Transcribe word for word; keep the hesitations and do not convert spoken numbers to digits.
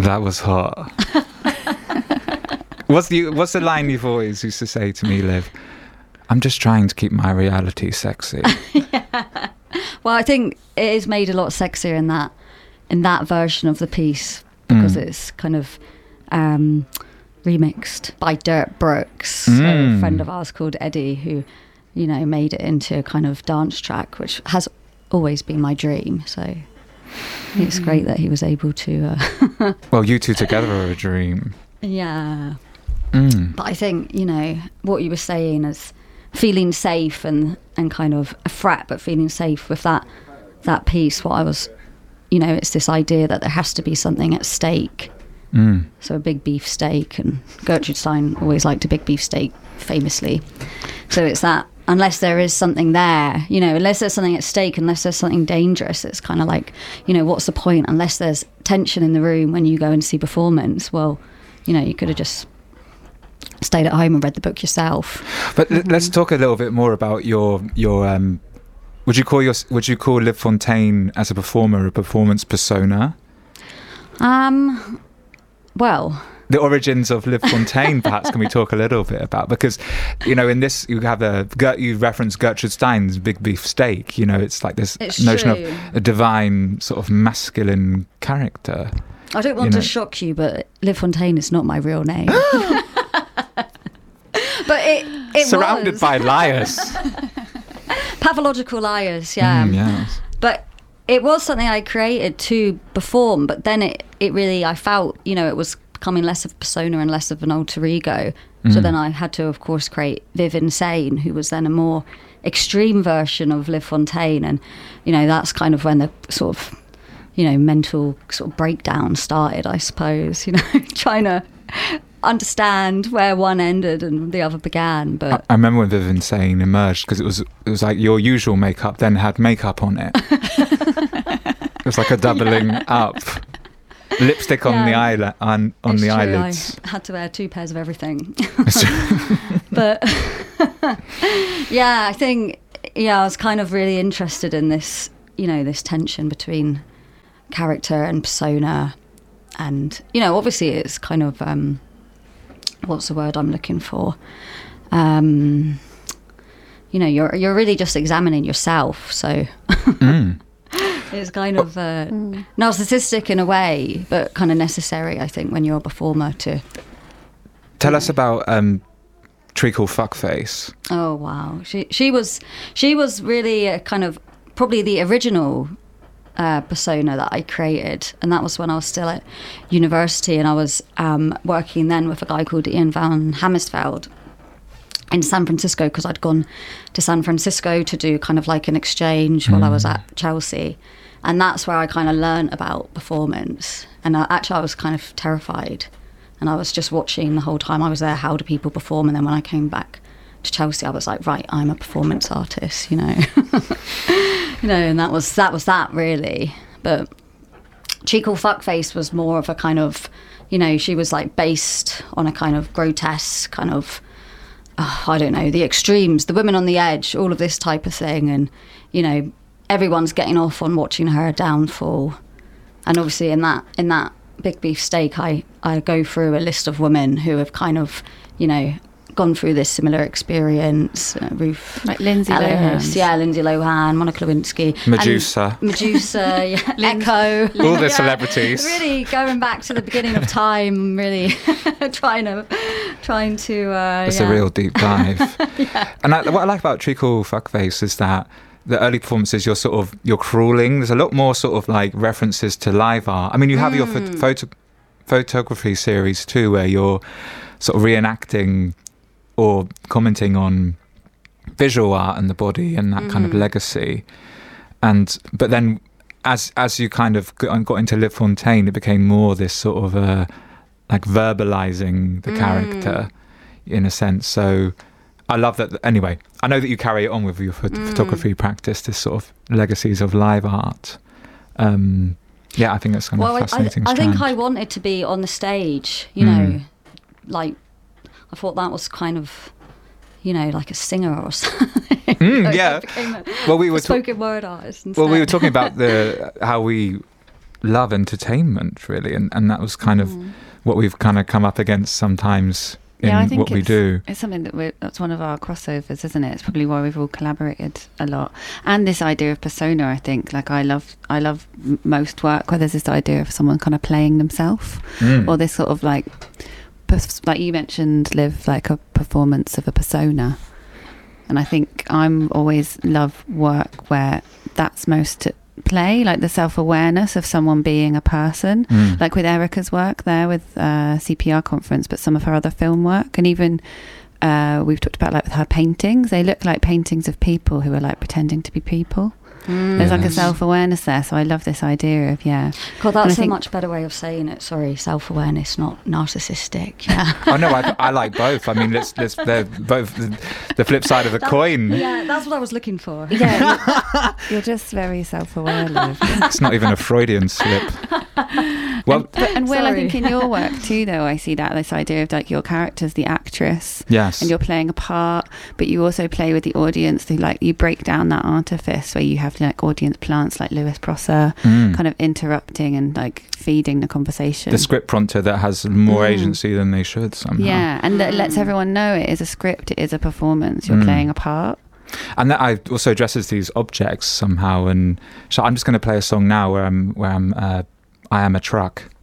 That was hot. What's the what's the line you've always used to say to me, Liv? I'm just trying to keep my reality sexy. Yeah. Well, I think it is made a lot sexier in that in that version of the piece because mm. it's kind of um, remixed by Dirt Brooks, mm. a friend of ours called Eddie, who, you know, made it into a kind of dance track, which has always been my dream. So mm-hmm. it's great that he was able to. Uh well, you two together are a dream. Yeah. Mm. But I think, you know, what you were saying is feeling safe and, and kind of a fret, but feeling safe with that that piece. What I was, you know, it's this idea that there has to be something at stake. Mm. So a big beef steak, and Gertrude Stein always liked a big beef steak, famously. So it's that unless there is something there, you know, unless there's something at stake, unless there's something dangerous, it's kind of like, you know, what's the point? Unless there's tension in the room when you go and see performance, well, you know, you could have just stayed at home and read the book yourself. But mm-hmm. let's talk a little bit more about your your. Um, would you call your Would you call Liv Fontaine as a performer a performance persona? Um. Well. The origins of Liv Fontaine, perhaps, can we talk a little bit about? Because, you know, in this, you have a, you reference Gertrude Stein's Big Beef Steak, you know, it's like this it's notion true. of a divine sort of masculine character. I don't want you to know. shock you, but Liv Fontaine is not my real name. But it, it Surrounded was. by liars. Pathological liars, yeah. Mm, yes. But it was something I created to perform, but then it, it really, I felt, you know, it was becoming less of a persona and less of an alter ego. Mm. So then I had to, of course, create Viv Insane, who was then a more extreme version of Liv Fontaine. And, you know, that's kind of when the sort of, you know, mental sort of breakdown started, I suppose, you know, trying to understand where one ended and the other began. But I, I remember when Viv Insane emerged, because it was it was like your usual makeup then had makeup on it. It was like a doubling yeah. up. Lipstick on yeah. the eyelid on, on it's the true, eyelids. I had to wear two pairs of everything. But yeah, I think yeah, I was kind of really interested in this, you know, this tension between character and persona, and you know, obviously it's kind of um, what's the word I'm looking for? Um, you know, you're you're really just examining yourself, so. Mm. It's kind of uh, mm. narcissistic in a way, but kind of necessary, I think, when you're a performer to... Tell know. us about um, Treacle Fuckface. Oh, wow. She she was she was really a kind of, probably the original uh, persona that I created. And that was when I was still at university, and I was um, working then with a guy called Ian Van Hammersveld in San Francisco, because I'd gone to San Francisco to do kind of like an exchange mm. while I was at Chelsea. And that's where I kind of learned about performance. And I, actually I was kind of terrified. And I was just watching the whole time I was there, how do people perform? And then when I came back to Chelsea, I was like, right, I'm a performance artist, you know. You know, and that was that was that really. But Treacle Fuckface was more of a kind of, you know, she was like based on a kind of grotesque kind of, oh, I don't know, the extremes, the women on the edge, all of this type of thing. And, you know, everyone's getting off on watching her downfall. And obviously in that in that Big Beef Steak, I, I go through a list of women who have kind of, you know, gone through this similar experience. Uh, Ruth, like Lindsay Ellis, Lohan, yeah, Lindsay Lohan, Monica Lewinsky, Medusa, Medusa, yeah, Echo, all the yeah, celebrities. Really going back to the beginning of time, really trying to, trying to. Uh, it's yeah. a real deep dive. Yeah. And I, what I like about Treacle Fuckface is that the early performances, you're sort of you're crawling. There's a lot more sort of like references to live art. I mean, you have mm. your ph- photo photography series too, where you're sort of reenacting or commenting on visual art and the body and that mm-hmm. kind of legacy. And but then as as you kind of got, got into Liv Fontaine, it became more this sort of uh, like verbalizing the mm. character in a sense. So I love that. Anyway, I know that you carry it on with your ph- mm. photography practice, this sort of legacies of live art. Um, yeah, I think that's kind well, of fascinating. I, I strand. think I wanted to be on the stage, you mm. know, like I thought that was kind of, you know, like a singer or something. Mm, yeah. A, well, we were spoken ta- word artist. Instead. Well, we were talking about the how we love entertainment, really, and and that was kind of what we've kind of come up against sometimes in Yeah, I think what we it's, do. it's something that we're, that's one of our crossovers, isn't it? It's probably why we've all collaborated a lot. And this idea of persona, I think, like I love, I love m- most work where there's this idea of someone kind of playing themselves, Mm. or this sort of like, pers- like you mentioned, Liv, like a performance of a persona. And I think I'm always love work where that's most at play, like the self-awareness of someone being a person, Mm. like with Erica's work there with uh, C P R Conference, but some of her other film work, and even uh, we've talked about like with her paintings, they look like paintings of people who are like pretending to be people. Mm. There's like a Yes. self-awareness there, so I love this idea of yeah God, And I that's a think- much better way of saying it. Sorry, self-awareness, not narcissistic. Yeah. Oh no, I, I like both. I mean, let's let's they're both the, the flip side of the coin. Yeah, that's what I was looking for. yeah you're, you're just very self-aware, Liv. It's not even a Freudian slip. Well, and, but, and Will, I Sorry. think in your work too, though, I see that this idea of like your character's the actress, yes. and you're playing a part, but you also play with the audience. Through, like, you break down that artifice where you have like audience plants like Lewis Prosser, Mm. kind of interrupting and like feeding the conversation. the script prompter that has more Mm. agency than they should somehow. Yeah, and that lets Mm. everyone know it is a script, it is a performance. You're Mm. playing a part. And that I also addresses these objects somehow. And so I'm just going to play a song now where I'm where I'm uh, I am a truck.